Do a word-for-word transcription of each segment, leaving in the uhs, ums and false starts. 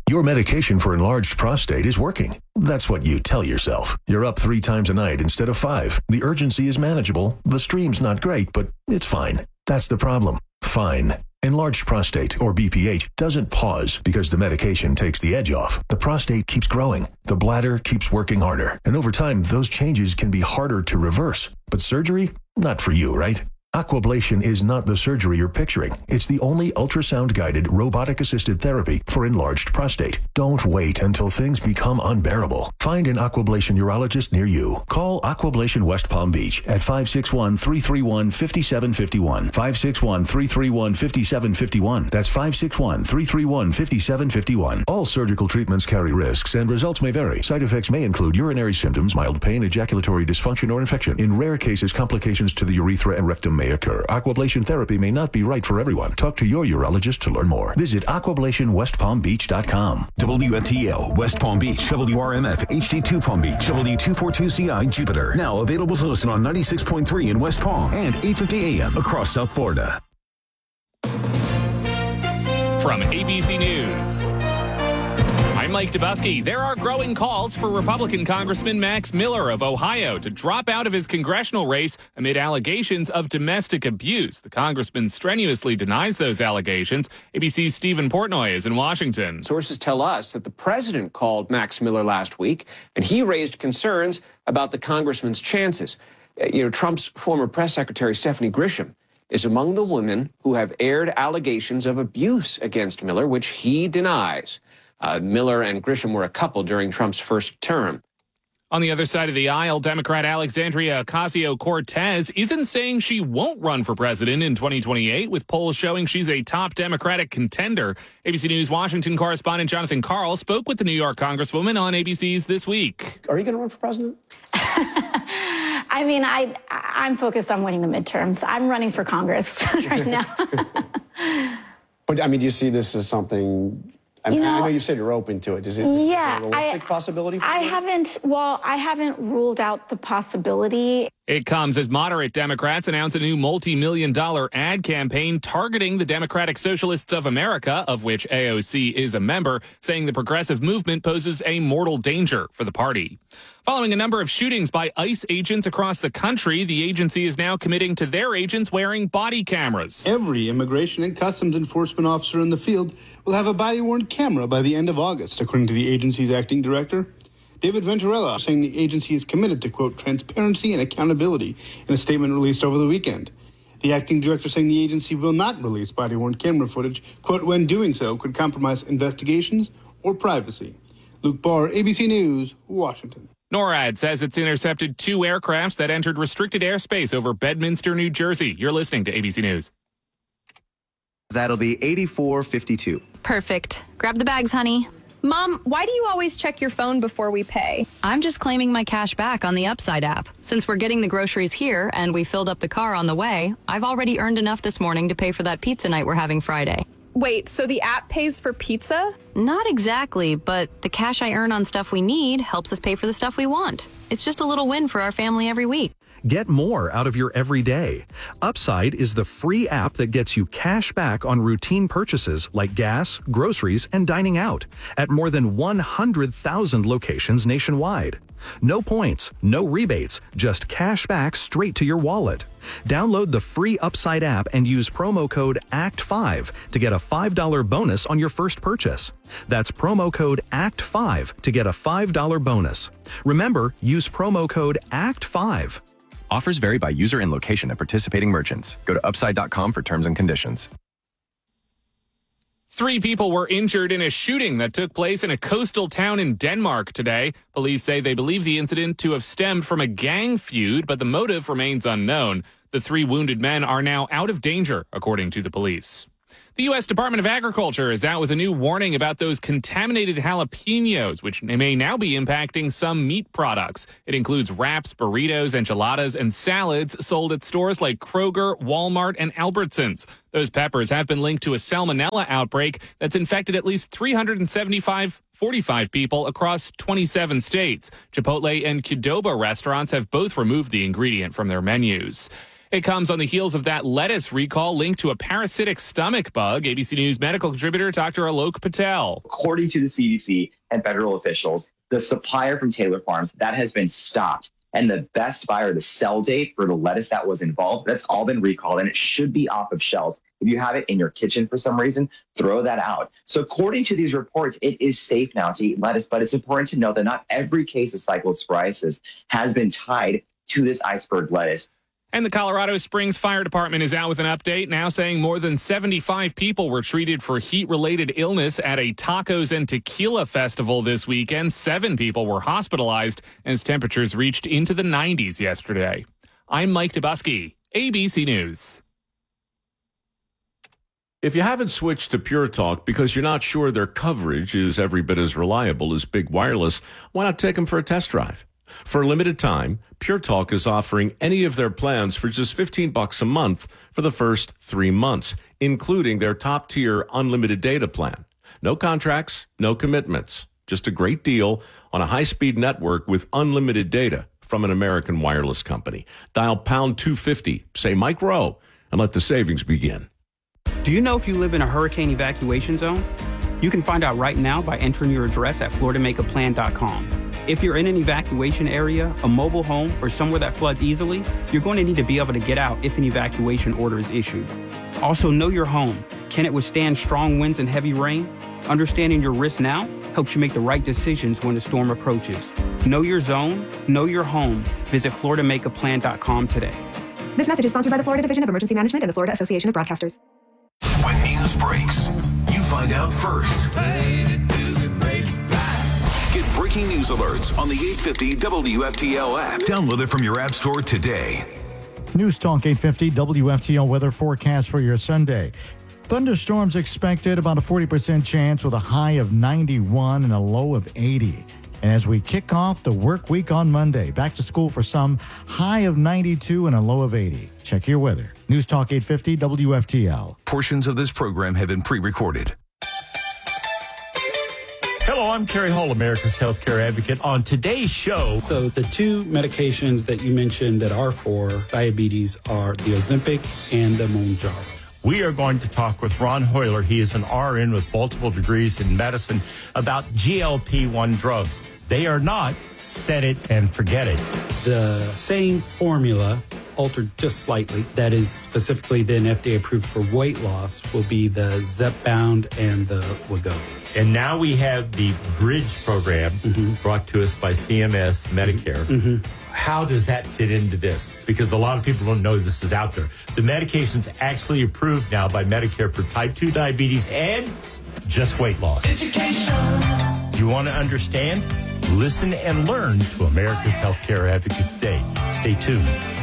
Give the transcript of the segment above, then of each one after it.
Your medication for enlarged prostate is working. That's what you tell yourself. You're up three times a night instead of five. The urgency is manageable. The stream's not great, but it's fine. That's the problem. Fine. Enlarged prostate, or B P H, doesn't pause because the medication takes the edge off. The prostate keeps growing. The bladder keeps working harder. And over time, those changes can be harder to reverse. But surgery? Not for you, right? Aquablation is not the surgery you're picturing. It's the only ultrasound-guided, robotic-assisted therapy for enlarged prostate. Don't wait until things become unbearable. Find an Aquablation urologist near you. Call Aquablation West Palm Beach at five six one, three three one, five seven five one. five six one, three three one, five seven five one. That's five six one, three three one, five seven five one. All surgical treatments carry risks and results may vary. Side effects may include urinary symptoms, mild pain, ejaculatory dysfunction, or infection. In rare cases, complications to the urethra and rectum may occur. Aquablation therapy may not be right for everyone. Talk to your urologist to learn more. Visit aquablation west palm beach dot com. W F T L West Palm Beach, W R M F H D two Palm Beach, W two forty-two C I Jupiter. Now available to listen on ninety-six point three in West Palm and eight fifty A M across South Florida. From A B C News, I'm Mike Dubusky. There are growing calls for Republican Congressman Max Miller of Ohio to drop out of his congressional race amid allegations of domestic abuse. The congressman strenuously denies those allegations. A B C's Stephen Portnoy is in Washington. Sources tell us that the president called Max Miller last week, and he raised concerns about the congressman's chances. You know, Trump's former press secretary, Stephanie Grisham, is among the women who have aired allegations of abuse against Miller, which he denies. Uh, Miller and Grisham were a couple during Trump's first term. On the other side of the aisle, Democrat Alexandria Ocasio-Cortez isn't saying she won't run for president in twenty twenty-eight, with polls showing she's a top Democratic contender. A B C News Washington correspondent Jonathan Karl spoke with the New York Congresswoman on A B C's This Week. Are you going to run for president? I mean, I, I'm focused on winning the midterms. I'm running for Congress right now. But, I mean, do you see this as something... I, mean, you know, I know you said you're open to it. Is it, yeah, is it a realistic I, possibility for I you? haven't, well, I haven't ruled out the possibility. It comes as moderate Democrats announce a new multi-million dollar ad campaign targeting the Democratic Socialists of America, of which A O C is a member, saying the progressive movement poses a mortal danger for the party. Following a number of shootings by ICE agents across the country, the agency is now committing to their agents wearing body cameras. Every Immigration and Customs Enforcement officer in the field will have a body-worn camera by the end of August, according to the agency's acting director, David Venturella, saying the agency is committed to, quote, transparency and accountability in a statement released over the weekend. The acting director saying the agency will not release body-worn camera footage, quote, when doing so could compromise investigations or privacy. Luke Barr, A B C News, Washington. NORAD says it's intercepted two aircrafts that entered restricted airspace over Bedminster, New Jersey. You're listening to A B C News. That'll be eighty-four fifty-two. Perfect. Grab the bags, honey. Mom, why do you always check your phone before we pay? I'm just claiming my cash back on the Upside app. Since we're getting the groceries here and we filled up the car on the way, I've already earned enough this morning to pay for that pizza night we're having Friday. Wait, so the app pays for pizza? Not exactly, but the cash I earn on stuff we need helps us pay for the stuff we want. It's just a little win for our family every week. Get more out of your everyday. Upside is the free app that gets you cash back on routine purchases like gas, groceries, and dining out at more than one hundred thousand locations nationwide. No points, no rebates, just cash back straight to your wallet. Download the free Upside app and use promo code A C T five to get a five dollar bonus on your first purchase. That's promo code A C T five to get a five dollar bonus. Remember, use promo code A C T five. Offers vary by user and location at participating merchants. Go to upside dot com for terms and conditions. Three people were injured in a shooting that took place in a coastal town in Denmark today. Police say they believe the incident to have stemmed from a gang feud, but the motive remains unknown. The three wounded men are now out of danger, according to the police. The U S Department of Agriculture is out with a new warning about those contaminated jalapenos, which may now be impacting some meat products. It includes wraps, burritos, enchiladas, and salads sold at stores like Kroger, Walmart, and Albertsons. Those peppers have been linked to a salmonella outbreak that's infected at least three hundred seventy-five forty-five people across twenty-seven states. Chipotle and Qdoba restaurants have both removed the ingredient from their menus. It comes on the heels of that lettuce recall linked to a parasitic stomach bug. A B C News medical contributor Doctor Alok Patel. According to the C D C and federal officials, the supplier from Taylor Farms, that has been stopped. And the best buyer, the sell date for the lettuce that was involved, that's all been recalled, and it should be off of shelves. If you have it in your kitchen for some reason, throw that out. So according to these reports, it is safe now to eat lettuce, but it's important to note that not every case of cyclosporiasis has been tied to this iceberg lettuce. And the Colorado Springs Fire Department is out with an update now saying more than seventy-five people were treated for heat-related illness at a tacos and tequila festival this weekend. Seven people were hospitalized as temperatures reached into the nineties yesterday. I'm Mike Dubusky, A B C News. If you haven't switched to Pure Talk because you're not sure their coverage is every bit as reliable as Big Wireless, why not take them for a test drive? For a limited time, Pure Talk is offering any of their plans for just fifteen bucks a month for the first three months, including their top-tier unlimited data plan. No contracts, no commitments, just a great deal on a high-speed network with unlimited data from an American wireless company. Dial pound two fifty, say Mike Rowe, and let the savings begin. Do you know if you live in a hurricane evacuation zone? You can find out right now by entering your address at florida make a plan dot com. If you're in an evacuation area, a mobile home, or somewhere that floods easily, you're going to need to be able to get out if an evacuation order is issued. Also, know your home. Can it withstand strong winds and heavy rain? Understanding your risk now helps you make the right decisions when the storm approaches. Know your zone, know your home. Visit florida make a plan dot com today. This message is sponsored by the Florida Division of Emergency Management and the Florida Association of Broadcasters. When news breaks, you find out first. Get breaking news alerts on the eight fifty W F T L app. Download it from your app store today. News Talk eight fifty W F T L weather forecast for your Sunday. Thunderstorms expected, about a forty percent chance with a high of ninety-one and a low of eighty. And as we kick off the work week on Monday, back to school for some, high of ninety-two and a low of eighty. Check your weather. News Talk eight fifty W F T L. Portions of this program have been pre-recorded. Hello, I'm Kerry Hall, America's Healthcare Advocate. On today's show, so the two medications that you mentioned that are for diabetes are the Ozempic and the Mounjaro. We are going to talk with Ron Hoyler. He is an R N with multiple degrees in medicine about G L P one drugs. They are not set it and forget it. The same formula, altered just slightly, that is specifically then F D A approved for weight loss, will be the Zepbound and the Wegovy. And now we have the Bridge program mm-hmm. brought to us by C M S Medicare. Mm-hmm. How does that fit into this? Because a lot of people don't know this is out there. The medication's actually approved now by Medicare for type two diabetes and just weight loss. Education. You want to understand? Listen and learn to America's Healthcare Advocate today. Stay tuned.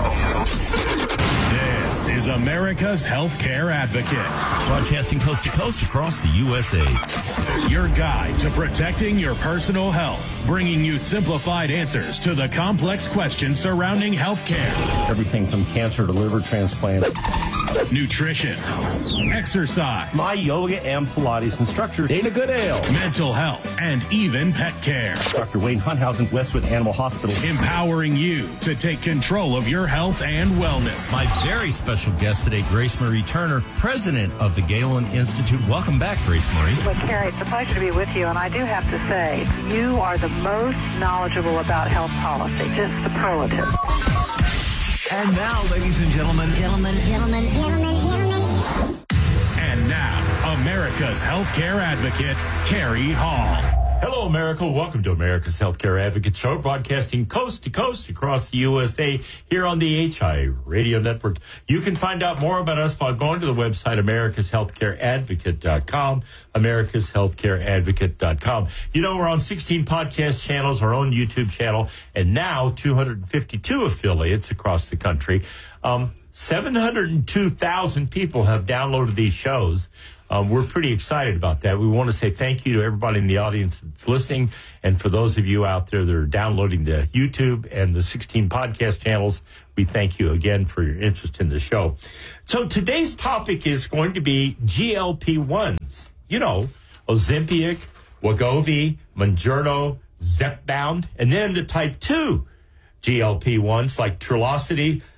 This is America's Healthcare Advocate. Broadcasting coast to coast across the U S A. Your guide to protecting your personal health. Bringing you simplified answers to the complex questions surrounding healthcare. Everything from cancer to liver transplant. Nutrition. Exercise. My yoga and Pilates instructor, Dana Goodale. Mental health and even pet care. Doctor Wayne Hunthausen, Westwood Animal Hospital. Empowering you to take control of your health and wellness. My very special guest today, Grace Marie Turner, president of the Galen Institute. Welcome back, Grace Marie. Well, Carrie, it's a pleasure to be with you, and I do have to say, you are the most knowledgeable about health policy, just superlative. And now, ladies and gentlemen, gentlemen, gentlemen, gentlemen, gentlemen. And now, America's Healthcare Advocate, Kerry Hall. Hello, America. Welcome to America's Healthcare Advocate Show, broadcasting coast to coast across the U S A here on the H I Radio Network. You can find out more about us by going to the website, americas healthcare advocate dot com, americas healthcare advocate dot com. You know, we're on sixteen podcast channels, our own YouTube channel, and now two hundred fifty-two affiliates across the country. Um, seven hundred two thousand people have downloaded these shows. Um, we're pretty excited about that. We want to say thank you to everybody in the audience that's listening. And for those of you out there that are downloading the YouTube and the sixteen podcast channels, we thank you again for your interest in the show. So today's topic is going to be G L P ones. You know, Ozempic, Wegovy, Mounjaro, Zepbound, and then the type two G L P ones like Trulicity,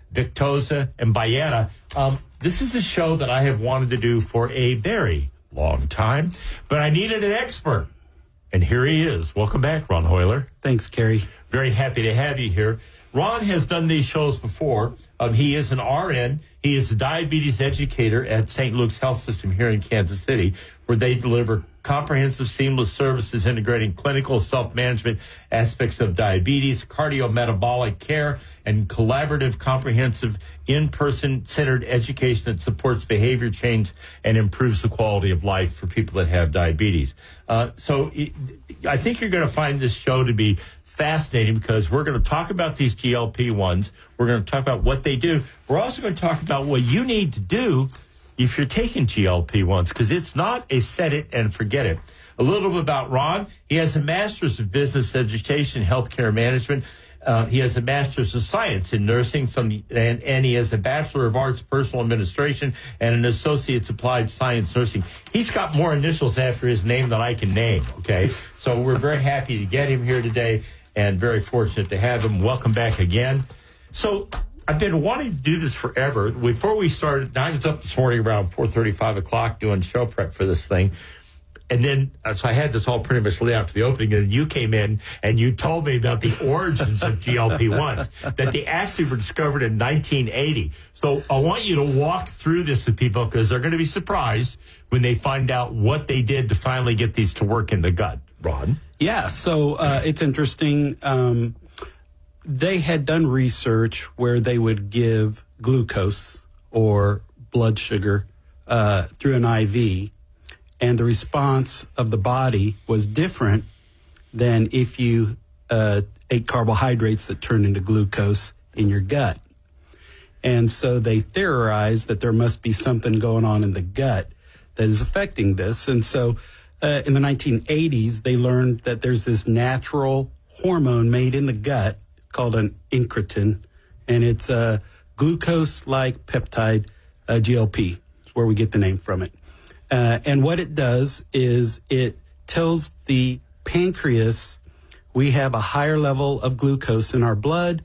Victoza, and Byetta. Um, this is a show that I have wanted to do for a very long time, but I needed an expert. And here he is. Welcome back, Ron Hoyler. Thanks, Kerry. Very happy to have you here. Ron has done these shows before. Um, he is an R N. He is a diabetes educator at Saint Luke's Health System here in Kansas City, where they deliver comprehensive, seamless services integrating clinical self-management aspects of diabetes, cardiometabolic care, and collaborative, comprehensive, in-person centered education that supports behavior change and improves the quality of life for people that have diabetes. Uh, so it, I think you're going to find this show to be fascinating because we're going to talk about these G L P ones. We're going to talk about what they do. We're also going to talk about what you need to do if you're taking G L P ones, because it's not a set it and forget it. A little bit about Ron. He has a master's of business education, healthcare management. Uh, he has a master's of science in nursing from the, and, and he has a bachelor of arts personal administration and an associate's applied science nursing. He's got more initials after his name than I can name. Okay. So we're very happy to get him here today and very fortunate to have him. Welcome back again. So I've been wanting to do this forever. Before we started, I was up this morning around four thirty, five o'clock doing show prep for this thing. And then, uh, so I had this all pretty much laid out for the opening, and you came in and you told me about the origins of G L P ones, that they actually were discovered in nineteen eighty. So I want you to walk through this with people because they're going to be surprised when they find out what they did to finally get these to work in the gut. Ron? Yeah, so uh, it's interesting. Um, they had done research where they would give glucose or blood sugar uh, through an I V, and the response of the body was different than if you uh, ate carbohydrates that turned into glucose in your gut. And so they theorized that there must be something going on in the gut that is affecting this. And so uh, in the nineteen eighties, they learned that there's this natural hormone made in the gut called an incretin, and it's a glucose-like peptide, uh, G L P. That's where we get the name from it. Uh, and what it does is it tells the pancreas we have a higher level of glucose in our blood.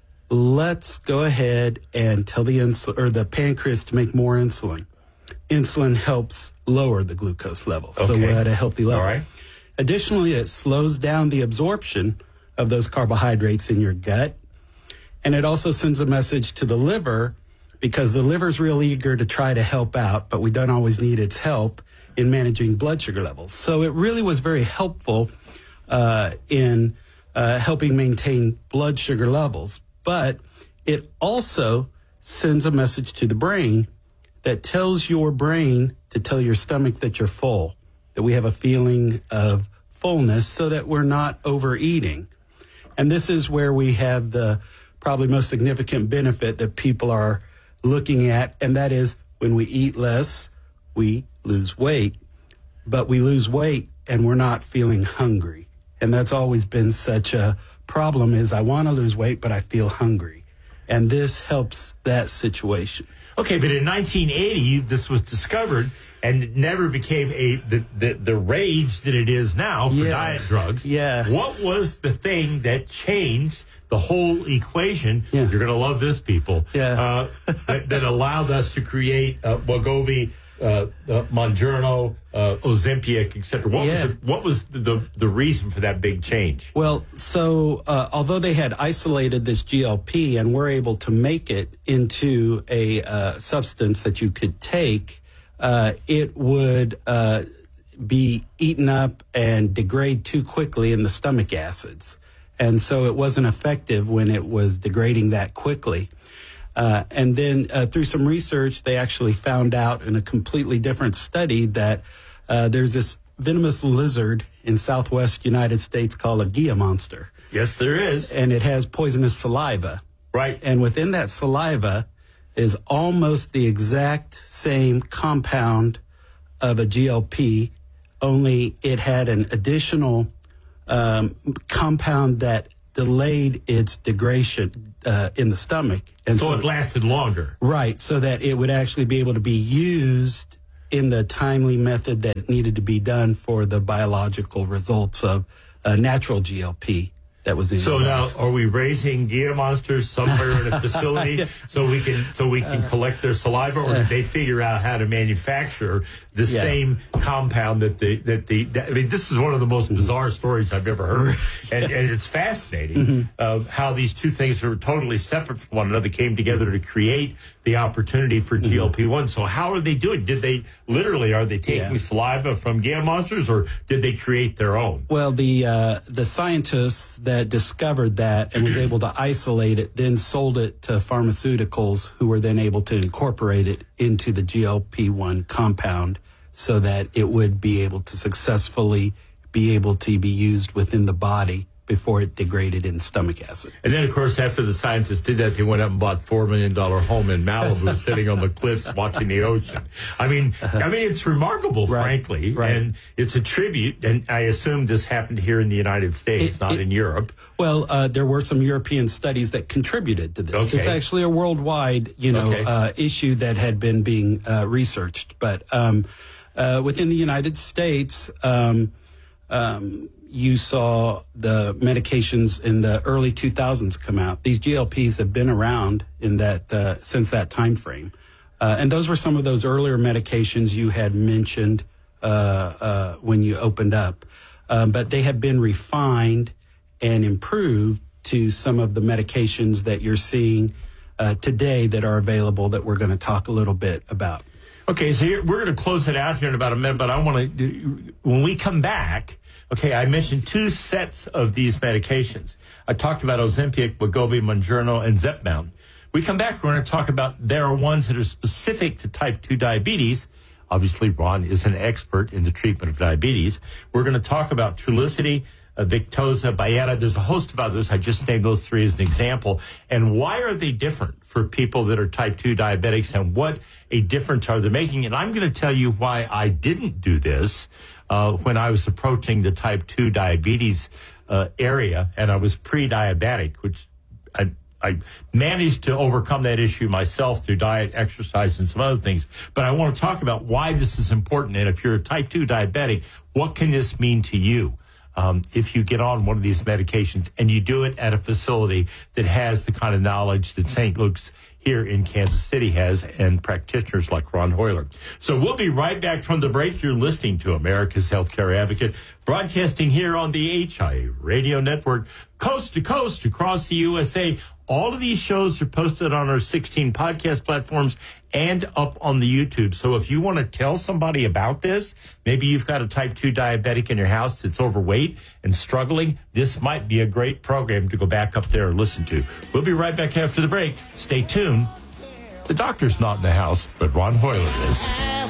Let's go ahead and tell the insul- or the pancreas to make more insulin. Insulin helps lower the glucose level, so Okay. we're at a healthy level. All right. Additionally, it slows down the absorption of those carbohydrates in your gut, and it also sends a message to the liver, because the liver's real eager to try to help out, but we don't always need its help in managing blood sugar levels. So it really was very helpful uh, in uh, helping maintain blood sugar levels. But it also sends a message to the brain that tells your brain to tell your stomach that you're full, that we have a feeling of fullness so that we're not overeating. And this is where we have the probably most significant benefit that people are looking at, and that is when we eat less, we lose weight, but we lose weight and we're not feeling hungry. And that's always been such a problem, is I want to lose weight, but I feel hungry. And this helps that situation. Okay, but in nineteen eighty, this was discovered and it never became a the, the, the rage that it is now for Yeah. diet drugs. Yeah. What was the thing that changed the whole equation? Yeah. You're going to love this, people. Yeah. Uh, that, that allowed us to create uh, Wegovy, uh, uh, Mounjaro, uh, Ozempic, et cetera. What Yeah. was it, what was the, the the reason for that big change? Well, so uh, although they had isolated this G L P and were able to make it into a uh, substance that you could take, uh, it would uh, be eaten up and degrade too quickly in the stomach acids. And so it wasn't effective when it was degrading that quickly. Uh, and then uh, through some research, they actually found out in a completely different study that uh, there's this venomous lizard in southwest United States called a Gila monster. Yes, there is. And it has poisonous saliva. Right. And within that saliva is almost the exact same compound of a G L P, only it had an additional um, compound that delayed its degradation uh, in the stomach. And so, so it lasted longer. Right, so that it would actually be able to be used in the timely method that needed to be done for the biological results of uh, natural G L P. that was in So your now, body. are we raising Gila monsters somewhere in a facility Yeah. so we can so we can collect their saliva, or did they figure out how to manufacture the Yeah. same compound that the that the that, I mean, this is one of the most bizarre stories I've ever heard, and, and it's fascinating Mm-hmm. uh, how these two things are totally separate from one another, came together to create the opportunity for G L P one. So how are they doing? Did they literally are they taking Mm-hmm. Yeah. saliva from Gila monsters, or did they create their own? Well, the uh, the scientists that discovered that and was able to isolate it then sold it to pharmaceuticals who were then able to incorporate it into the G L P one compound so that it would be able to successfully be able to be used within the body before it degraded in stomach acid. And then, of course, after the scientists did that, they went up and bought four million dollar home in Malibu, sitting on the cliffs watching the ocean. I mean, I mean, it's remarkable, Right, frankly, right. and it's a tribute. And I assume this happened here in the United States, It- not it- in Europe. Well, uh, there were some European studies that contributed to this. Okay. It's actually a worldwide, you know, Okay. uh, issue that had been being uh, researched. But um, uh, within the United States, um, um, you saw the medications in the early two thousands come out. These G L Ps have been around in that uh, since that time frame, uh, and those were some of those earlier medications you had mentioned uh, uh, when you opened up. Um, but they have been refined and improved to some of the medications that you're seeing uh, today that are available that we're going to talk a little bit about. Okay, so here, we're going to close it out here in about a minute, but I want to, when we come back, okay, I mentioned two sets of these medications. I talked about Ozempic, Wegovy, Mounjaro, and Zepbound. We come back, we're going to talk about there are ones that are specific to type two diabetes. Obviously, Ron is an expert in the treatment of diabetes. We're going to talk about Trulicity, uh, Victoza, Byetta. There's a host of others. I just named those three as an example. And why are they different for people that are type two diabetics, and what a difference are they making? And I'm going to tell you why I didn't do this uh, when I was approaching the type two diabetes uh, area, and I was pre-diabetic, which I I managed to overcome that issue myself through diet, exercise, and some other things. But I want to talk about why this is important. And if you're a type two diabetic, what can this mean to you? Um, if you get on one of these medications and you do it at a facility that has the kind of knowledge that Saint Luke's here in Kansas City has, and practitioners like Ron Hoyler. So we'll be right back from the break. You're listening to America's Healthcare Advocate, broadcasting here on the H I A Radio Network, coast to coast across the U S A. All of these shows are posted on our sixteen podcast platforms and up on the YouTube. So if you want to tell somebody about this, maybe you've got a type two diabetic in your house that's overweight and struggling, this might be a great program to go back up there and listen to. We'll be right back after the break. Stay tuned. The doctor's not in the house, but Ron Hoyler is.